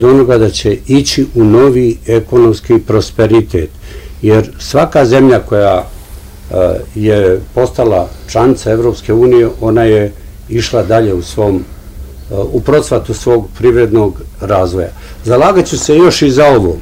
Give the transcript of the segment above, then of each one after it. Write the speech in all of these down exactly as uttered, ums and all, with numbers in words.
onoga da će ići u novi ekonomski prosperitet. Jer svaka zemlja koja je postala članica Evropske unije, ona je išla dalje u svom, u procvatu svog privrednog razvoja. Zalagat ću se još i za ovo,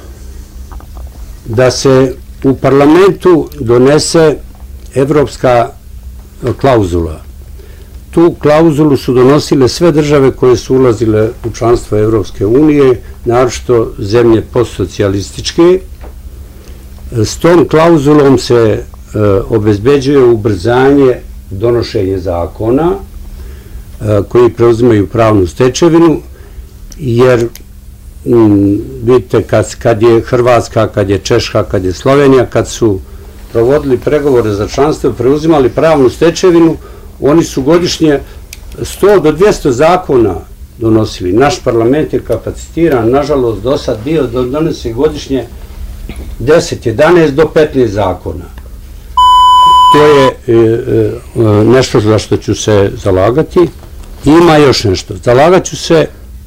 da se u parlamentu donese evropska klauzula. Tu klauzulu su donosile sve države koje su ulazile u članstvo Evropske unije, naročito zemlje postsocijalističke. S tom klauzulom se obezbeđuje ubrzanje donošenja zakona koji preuzimaju pravnu stečevinu, jer vidite kad je Hrvatska, kad je Češka, kad je Slovenija, kad su provodili pregovore za članstvo, preuzimali pravnu stečevinu, oni su godišnje sto do dvjesto zakona donosili. Naš parlament je kapacitiran, nažalost, do sad bio da donese godišnje deset, jedanaest do petnaest zakona. To je nešto za što ću se zalagati. Ima još nešto. Zalagat ću se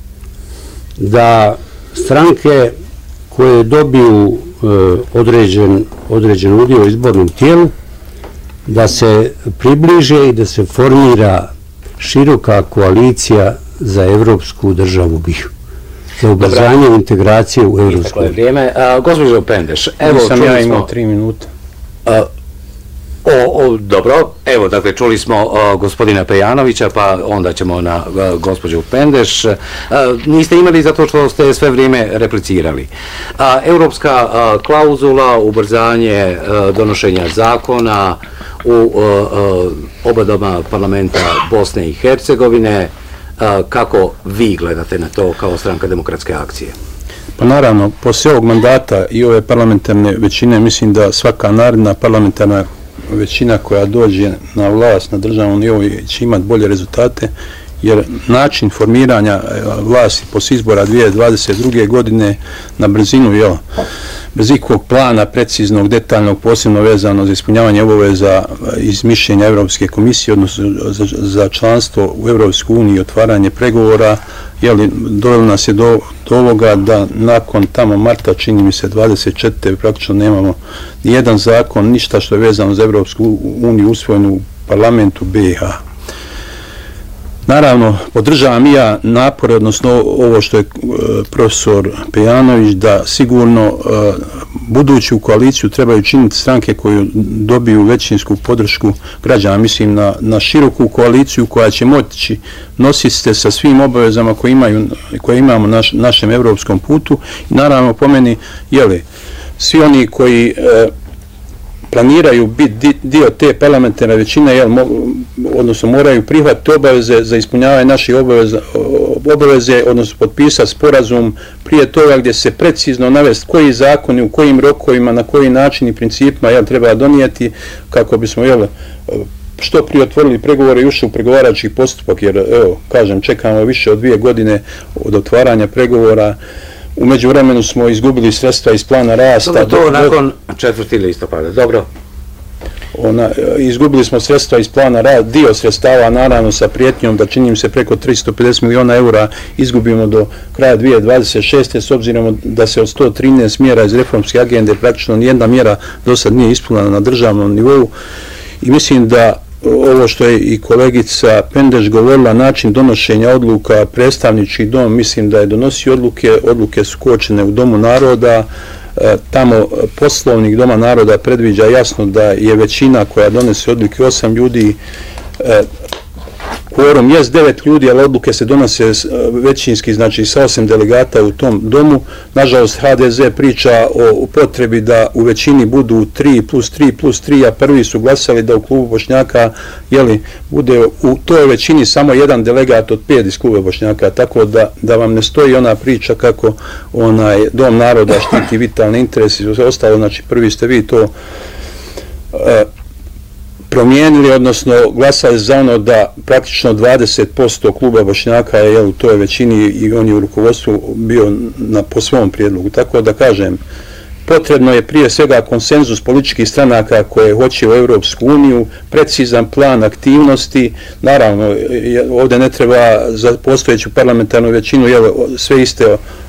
da stranke koje dobiju određen udio u izbornom tijelu, da se približe i da se formira široka koalicija za evropsku državu B i H, za ubrzanje integracije u Evropsku uniju. Vrijeme. Gospođo Pendeš, evo sam ja imao tri minuta. Dobro, evo, dakle, čuli smo gospodina Pejanovića, pa onda ćemo na gospođu Pendeš. Niste imali zato što ste sve vrijeme replicirali. Europska klauzula, ubrzanje donošenja zakona u oba doma parlamenta Bosne i Hercegovine. Kako vi gledate na to kao stranka Demokratske akcije? Pa naravno, poslije ovog mandata i ove parlamentarne većine, mislim da svaka naredna parlamentarna većina koja dođe na vlast na državnom nivou će imati bolje rezultate, jer način formiranja vlasti posle izbora dvije tisuće dvadeset druge. godine na brzinu, jel, bez ikakvog plana preciznog, detaljnog, posebno vezano za ispunjavanje obaveza iz mišljenja Evropske komisije, odnosno za, za članstvo u Evropskoj uniji i otvaranje pregovora, jel, dovelo nas je do, do ovoga da nakon tamo marta, čini mi se dvadeset četvrte praktično nemamo nijedan zakon, ništa što je vezano za Evropsku uniju usvojeno u parlamentu B i H. Naravno, podržavam i ja napore, odnosno ovo što je profesor Pejanović, da sigurno buduću koaliciju trebaju činiti stranke koje dobiju većinsku podršku građana. Mislim na, na široku koaliciju koja će moći nositi se sa svim obavezama koje, imaju, koje imamo na naš, našem evropskom putu. I naravno, po meni, jeli, svi oni koji planiraju biti dio te parlamentarne većine, jel, mo, odnosno moraju prihvatiti obaveze za ispunjavanje naših obaveza, obaveze, odnosno potpisati sporazum prije toga gdje se precizno navesti koji zakoni, u kojim rokovima, na koji način i principima, jel, treba donijeti kako bismo, jel, što prije otvorili pregovore i ušli u pregovarački postupak, jer, evo, kažem, čekamo više od dvije godine od otvaranja pregovora. U međuvremenu smo izgubili sredstva iz plana rasta. Dobro, to nakon četvrti listopada, dobro. Ona, izgubili smo sredstva iz plana rasta, dio sredstava naravno sa prijetnjom da činim se preko tristo pedeset miliona eura izgubimo do kraja dvije tisuće dvadeset šeste. s obzirom da se od sto trinaest mjera iz reformske agende praktično nijedna mjera do sad nije ispunjena na državnom nivou i mislim da ovo što je i kolegica Pendeš govorila, način donošenja odluka, predstavnički dom, mislim da je donosio odluke, odluke su kočene u Domu naroda, tamo poslovnik Doma naroda predviđa jasno da je većina koja donese odluke osam ljudi, kvorum je devet ljudi, ali odluke se donose većinski, znači sa osam delegata u tom domu. Nažalost, H D Z priča o potrebi da u većini budu tri plus tri plus tri, a prvi su glasali da u klubu Bošnjaka, jeli, bude u toj većini samo jedan delegat od pet iz kluba Bošnjaka, tako da, da vam ne stoji ona priča kako onaj Dom naroda štiti vitalne interese i ostalo, znači prvi ste vi to uh, promijenili, odnosno glasali za ono da praktično dvadeset posto kluba Bošnjaka je, jel, u toj većini i on je u rukovodstvu bio na, po svom prijedlogu. Tako da kažem, potrebno je prije svega konsenzus političkih stranaka koje hoće u Europsku uniju, precizan plan aktivnosti, naravno ovdje ne treba za postojeću parlamentarnu većinu, jel, sve iste